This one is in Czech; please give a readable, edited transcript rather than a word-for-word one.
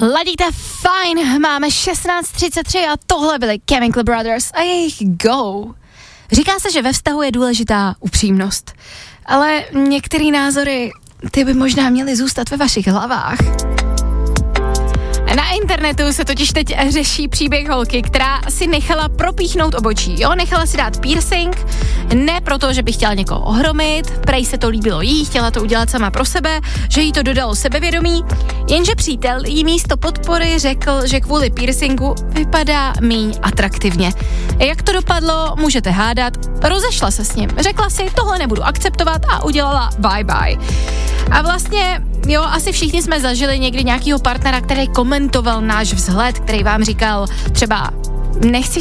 Ladíte fajn, máme 16:33 a tohle byly Chemical Brothers a jejich Go. Říká se, že ve vztahu je důležitá upřímnost, ale některé názory, ty by možná měly zůstat ve vašich hlavách. Na internetu se totiž teď řeší příběh holky, která si nechala propíchnout obočí, jo, nechala si dát piercing, ne proto, že by chtěla někoho ohromit, prej se to líbilo jí, chtěla to udělat sama pro sebe, že jí to dodalo sebevědomí, jenže přítel jí místo podpory řekl, že kvůli piercingu vypadá míň atraktivně. Jak to dopadlo, můžete hádat, rozešla se s ním, řekla si, tohle nebudu akceptovat a udělala bye bye. A vlastně, jo, asi všichni jsme zažili někdy nějakýho partnera, který komentoval náš vzhled, který vám říkal třeba, nechceš